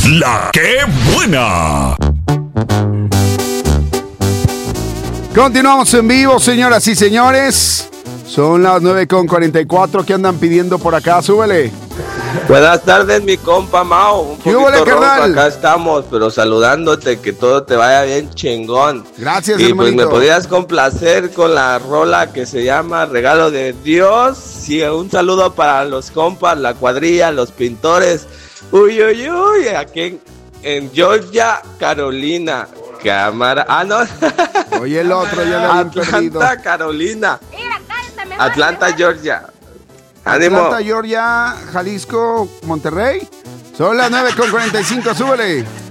La que buena. Continuamos en vivo, señoras y señores. Son las 9:44. ¿Qué andan pidiendo por acá? Súbele. Buenas tardes, mi compa Mao. Un poquito ronco, acá estamos, pero saludándote, que todo te vaya bien chingón. Gracias, y hermanito. Pues me podrías complacer con la rola que se llama Regalo de Dios. Sí, un saludo para los compas, la cuadrilla, los pintores. Uy, uy, uy, aquí en Georgia, Carolina. Cámara. Ah, no. Oye, el otro ya lo habían perdido. Atlanta, Carolina. Atlanta, Georgia. ¡Ánimo! Atlanta, Georgia, Jalisco, Monterrey. Son las 9:45, súbele.